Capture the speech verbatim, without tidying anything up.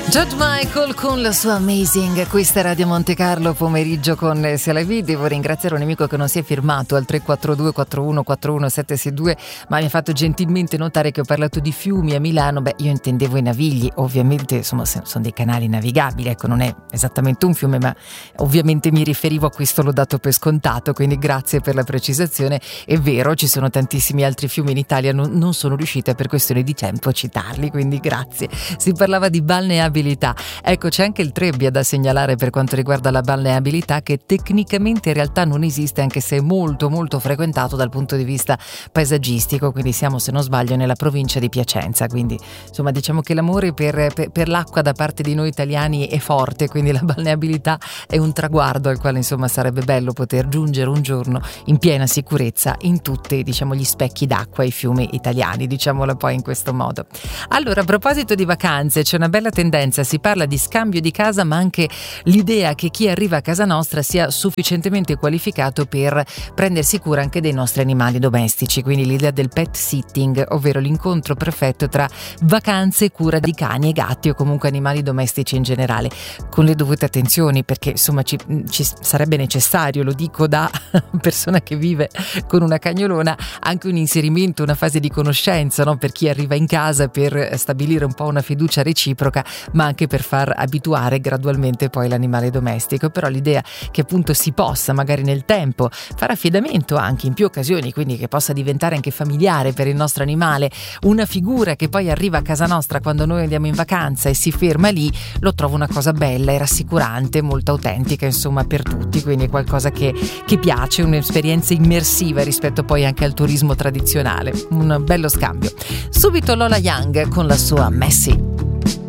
George Michael con la sua Amazing. Questa è Radio Monte Carlo, pomeriggio con Se la vidi. Devo ringraziare un amico che non si è firmato al tre quattro due quattro uno quattro uno sette sei due, ma mi ha fatto gentilmente notare che ho parlato di fiumi a Milano. Beh, io intendevo i Navigli, ovviamente insomma sono dei canali navigabili, ecco, non è esattamente un fiume, ma ovviamente mi riferivo a questo, l'ho dato per scontato, quindi grazie per la precisazione. È vero, ci sono tantissimi altri fiumi in Italia, non, non sono riuscita per questione di tempo a citarli, quindi grazie. Si parlava di balneabilità. Ecco, c'è anche il Trebbia da segnalare per quanto riguarda la balneabilità, che tecnicamente in realtà non esiste, anche se è molto molto frequentato dal punto di vista paesaggistico, quindi siamo, se non sbaglio, nella provincia di Piacenza, quindi insomma diciamo che l'amore per, per, per l'acqua da parte di noi italiani è forte, quindi la balneabilità è un traguardo al quale insomma sarebbe bello poter giungere un giorno in piena sicurezza in tutti, diciamo, gli specchi d'acqua, i fiumi italiani, diciamola poi in questo modo. Allora, a proposito di vacanze, c'è una bella tendenza. Si parla di scambio di casa, ma anche l'idea che chi arriva a casa nostra sia sufficientemente qualificato per prendersi cura anche dei nostri animali domestici, quindi l'idea del pet sitting, ovvero l'incontro perfetto tra vacanze e cura di cani e gatti o comunque animali domestici in generale, con le dovute attenzioni, perché insomma ci, ci sarebbe necessario, lo dico da persona che vive con una cagnolona, anche un inserimento, una fase di conoscenza, no? Per chi arriva in casa, per stabilire un po' una fiducia reciproca, ma anche per far abituare gradualmente poi l'animale domestico. Però l'idea che appunto si possa magari nel tempo fare affidamento anche in più occasioni, quindi che possa diventare anche familiare per il nostro animale, una figura che poi arriva a casa nostra quando noi andiamo in vacanza e si ferma lì, lo trovo una cosa bella e rassicurante, molto autentica insomma per tutti, quindi è qualcosa che, che piace, un'esperienza immersiva rispetto poi anche al turismo tradizionale, un bello scambio. Subito Lola Young con la sua Messy.